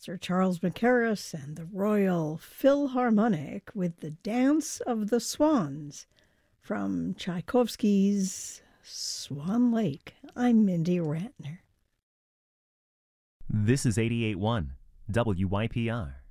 Sir Charles Mackerras and the Royal Philharmonic with the Dance of the Swans from Tchaikovsky's Swan Lake. I'm Mindy Ratner. This is 88.1 WYPR.